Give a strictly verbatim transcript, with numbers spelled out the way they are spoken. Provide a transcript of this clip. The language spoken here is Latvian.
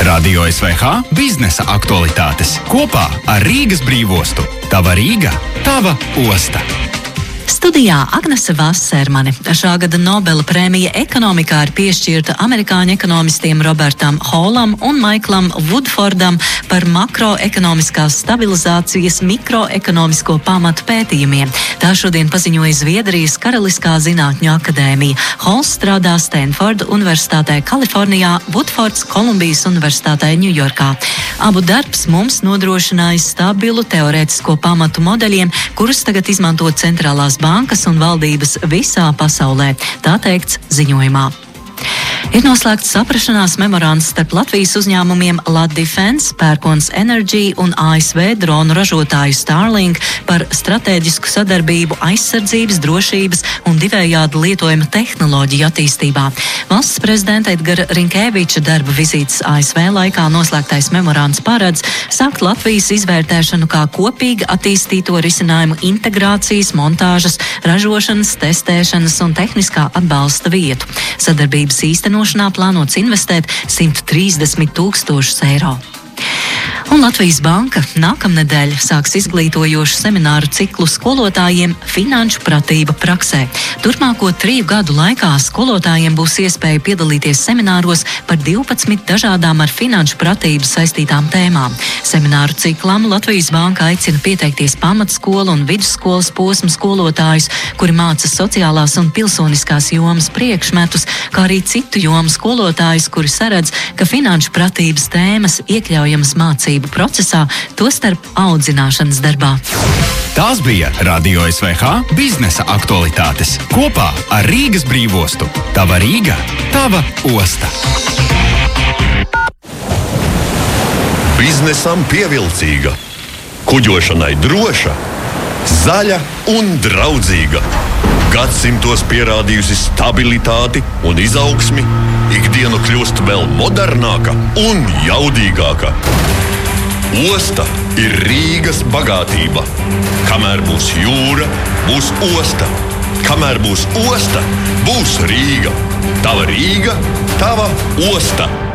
Radio S V H biznesa aktualitātes kopā ar Rīgas brīvostu. Tava Rīga, tava osta. Studijā Agnese Vassermane. Šā gada Nobela prēmija ekonomikā ir piešķirta amerikāņu ekonomistiem Robertam Hallam un Maiklam Woodfordam par makroekonomiskās stabilizācijas mikroekonomisko pamatu pētījumiem. Tā šodien paziņoja Zviedrijas Karaliskā zinātņu akadēmija. Halls strādā Stanforda Universitātē Kalifornijā, Woodfords Kolumbijas Universitātē Ņujorkā. Abu darbs mums nodrošināja stabilu teorētisko pamatu modeļiem, kurus tagad izmanto centrālās bankas un valdības visā pasaulē, tā teikts ziņojumā. Ir noslēgts saprašanās memorands starp Latvijas uzņēmumiem Latdefense, Pērkons Energy un A S V dronu ražotāju Starlink par stratēģisku sadarbību aizsardzības, drošības un divējādu lietojuma tehnoloģiju attīstībā. Valsts prezidenta Edgara Rinkēviča darba vizītes A S V laikā noslēgtais memorands paredz sākt Latvijas izvērtēšanu kā kopīgi attīstīto risinājumu integrācijas, montāžas, ražošanas, testēšanas un tehniskā atbalsta vietu. Sadarbības īstenošanā plānots investēt simt trīsdesmit tūkstošus eiro. Un Latvijas Banka nākamnedēļ sāks izglītojošu semināru ciklu skolotājiem Finanšu pratība praksē. Turpmāko triju gadu laikā skolotājiem būs iespēja piedalīties semināros par divpadsmit dažādām ar finanšu pratību saistītām tēmām. Semināru ciklam Latvijas Banka aicina pieteikties pamatskolu un vidusskolas posmu skolotājus, kuri māca sociālās un pilsoniskās jomas priekšmetus, kā arī citu jomu skolotājus, kuri saredz, ka finanšu pratības tēmas iekļaujamas mācību procesā, tostarp audzināšanas darbā. Tās bija Radio S V H biznesa aktualitātes kopā ar Rīgas brīvostu. Tava Rīga, tava osta. Biznesam pievilcīga, kuģošanai droša, zaļa un draudzīga. Gadsimtos pierādījusi stabilitāti un izaugsmi, ikdiena kļūst vēl modernāka un jaudīgāka. Osta ir Rīgas bagātība. Kamēr būs jūra, būs osta. Kamēr būs osta, būs Rīga. Tava Rīga, tava osta.